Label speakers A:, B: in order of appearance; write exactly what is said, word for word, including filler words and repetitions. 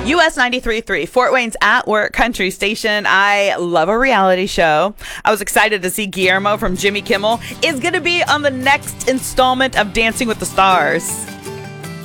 A: U S ninety-three point three, Fort Wayne's At Work Country Station. I love a reality show. I was excited to see Guillermo from Jimmy Kimmel is going to be on the next installment of Dancing with the Stars.